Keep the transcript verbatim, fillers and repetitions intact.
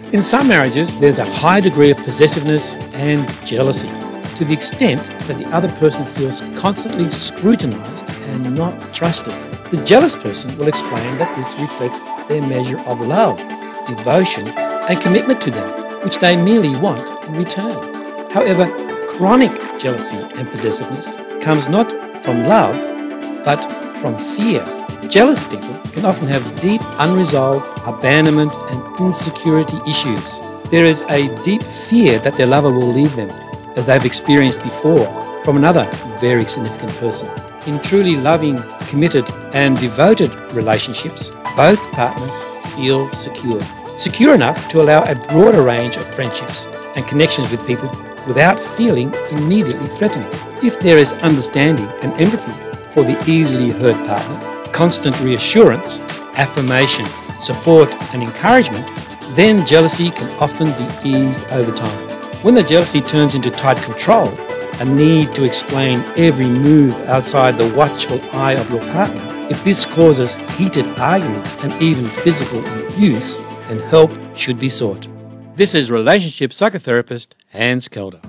In some marriages, there's a high degree of possessiveness and jealousy, to the extent that the other person feels constantly scrutinized and not trusted. The jealous person will explain that this reflects their measure of love, devotion, and commitment to them, which they merely want in return. However, chronic jealousy and possessiveness comes not from love, but from fear. Jealous people can often have deep, unresolved abandonment and insecurity issues. There is a deep fear that their lover will leave them, as they've experienced before from another very significant person. In truly loving, committed, and devoted relationships, both partners feel secure. Secure enough to allow a broader range of friendships and connections with people without feeling immediately threatened. If there is understanding and empathy for the easily hurt partner, constant reassurance, affirmation, support, and encouragement, then jealousy can often be eased over time. When the jealousy turns into tight control, a need to explain every move outside the watchful eye of your partner, if this causes heated arguments and even physical abuse, then help should be sought. This is relationship psychotherapist Hans Kelder.